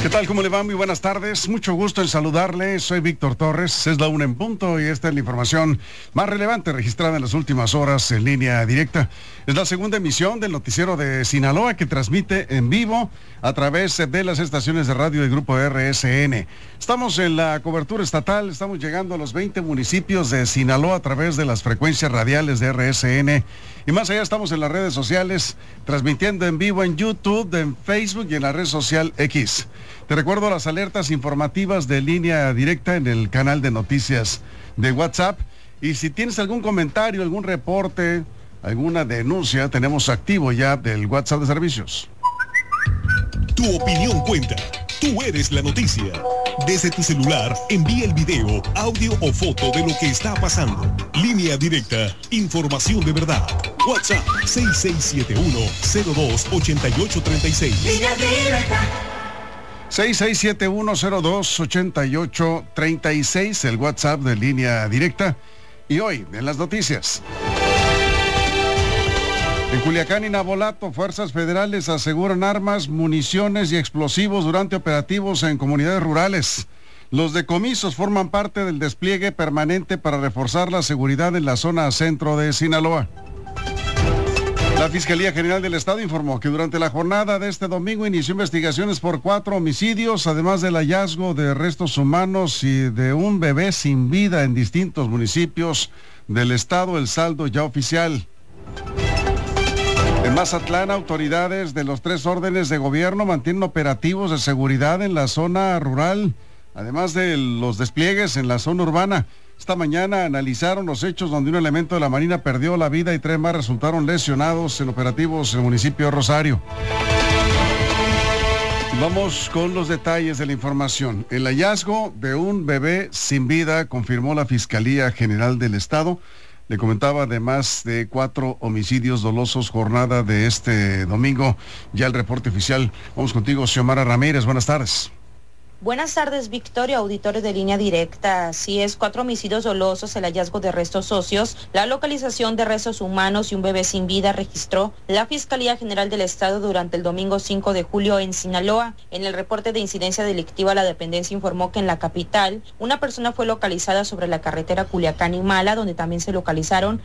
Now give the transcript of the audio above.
¿Qué tal? ¿Cómo le va? Muy buenas tardes. Mucho gusto en saludarle. Soy Víctor Torres. Es la 1 en punto y esta es la información más relevante registrada en las últimas horas en línea directa. Es la segunda emisión del noticiero de Sinaloa que transmite en vivo a través de las estaciones de radio del grupo RSN. Estamos en la cobertura estatal. Estamos llegando a los 20 municipios de Sinaloa a través de las frecuencias radiales de RSN. Y más allá estamos en las redes sociales, transmitiendo en vivo en YouTube, en Facebook y en la red social X. Te recuerdo las alertas informativas de línea directa en el canal de noticias de WhatsApp. Y si tienes algún comentario, algún reporte, alguna denuncia, tenemos activo ya del WhatsApp de servicios. Tu opinión cuenta. Tú eres la noticia. Desde tu celular, envía el video, audio o foto de lo que está pasando. Línea directa, información de verdad. WhatsApp 6671-028836. Línea directa. 6671028836, el WhatsApp de línea directa. Y hoy, en las noticias. En Culiacán y Navolato, fuerzas federales aseguran armas, municiones y explosivos durante operativos en comunidades rurales. Los decomisos forman parte del despliegue permanente para reforzar la seguridad en la zona centro de Sinaloa. La Fiscalía General del Estado informó que durante la jornada de este domingo inició investigaciones por 4 homicidios, además del hallazgo de restos humanos y de un bebé sin vida en distintos municipios del estado. El saldo ya oficial. En Mazatlán, autoridades de los 3 órdenes de gobierno mantienen operativos de seguridad en la zona rural, además de los despliegues en la zona urbana. Esta mañana analizaron los hechos donde un elemento de la Marina perdió la vida y 3 más resultaron lesionados en operativos en el municipio de Rosario. Vamos con los detalles de la información. El hallazgo de un bebé sin vida confirmó la Fiscalía General del Estado. Le comentaba además de 4 homicidios dolosos jornada de este domingo. Ya el reporte oficial. Vamos contigo, Xiomara Ramírez. Buenas tardes. Buenas tardes, Victoria, auditorio de línea directa. Así es, 4 homicidios dolosos, el hallazgo de restos óseos, la localización de restos humanos y un bebé sin vida registró la Fiscalía General del Estado durante el domingo 5 de julio en Sinaloa. En el reporte de incidencia delictiva, la dependencia informó que en la capital, una persona fue localizada sobre la carretera Culiacán y Mala, donde también se localizaron